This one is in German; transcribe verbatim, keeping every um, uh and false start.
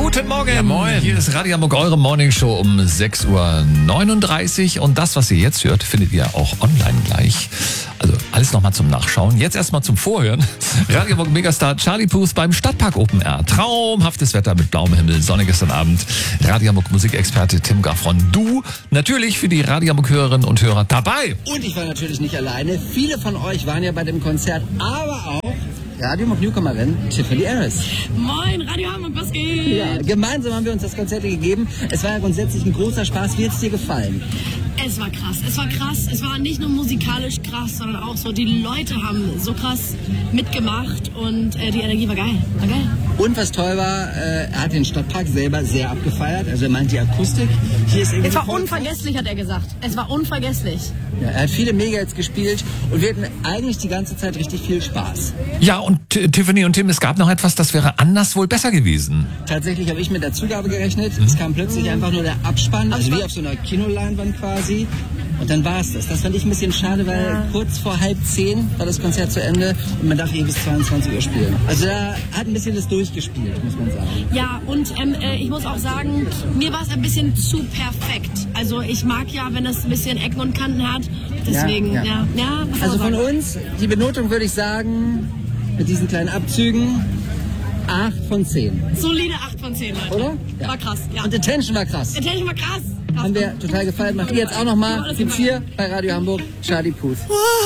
Guten Morgen. Ja, moin. Hier ist Radio Hamburg, eure Morningshow um sechs Uhr neununddreißig. Und das, was ihr jetzt hört, findet ihr auch online gleich. Also alles nochmal zum Nachschauen. Jetzt erstmal zum Vorhören. Radio Hamburg Megastar Charlie Puth beim Stadtpark Open Air. Traumhaftes Wetter mit blauem Himmel, Sonne gestern Abend. Radio Hamburg Musikexperte Tim Gaffron. Du natürlich für die Radio Hamburg Hörerinnen und Hörer dabei. Und ich war natürlich nicht alleine. Viele von euch waren ja bei dem Konzert, aber auch Radio Hamburg Newcomerin Tiffany Harris. Moin, Radio Hamburg, was geht? Ja, gemeinsam haben wir uns das Konzert gegeben. Es war ja grundsätzlich ein großer Spaß. Wie hat es dir gefallen? Es war krass, es war krass. Es war nicht nur musikalisch krass, sondern auch so, die Leute haben so krass mitgemacht und äh, die Energie war geil. War geil. Und was toll war, äh, er hat den Stadtpark selber sehr abgefeiert. Also er meint die Akustik. Hier ist irgendwie Es war voll unvergesslich, hat er gesagt. Es war unvergesslich. Ja, er hat viele Mega-Hits gespielt und wir hatten eigentlich die ganze Zeit richtig viel Spaß. Ja, und T- Tiffany und Tim, es gab noch etwas, das wäre anders wohl besser gewesen. Tatsächlich habe ich mit der Zugabe gerechnet. Es kam plötzlich einfach nur der Abspann, also wie auf so einer Kinoleinwand quasi. Und dann war es das. Das fand ich ein bisschen schade, weil Ja. kurz vor halb zehn war das Konzert zu Ende und man darf eh bis zweiundzwanzig Uhr spielen. Also er hat ein bisschen das durchgespielt, muss man sagen. Ja, und ähm, äh, ich muss auch sagen, mir war es ein bisschen zu perfekt. Also ich mag ja, wenn es ein bisschen Ecken und Kanten hat. Deswegen, Ja, ja. ja. ja, was Also soll man von sagen? uns, die Benotung würde ich sagen, mit diesen kleinen Abzügen, acht von zehn. Solide acht von zehn, Leute. Oder? Ja. War krass, ja. Und Attention war krass. Attention war krass. krass. Haben wir total gefallen. Macht ihr jetzt auch nochmal. Gibt's hier bei Radio Hamburg Charlie Puth.